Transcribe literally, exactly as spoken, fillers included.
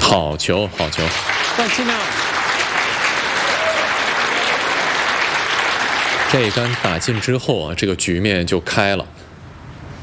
好球，好球！ 到七秒。 这一杆打进之后啊，这个局面就开了。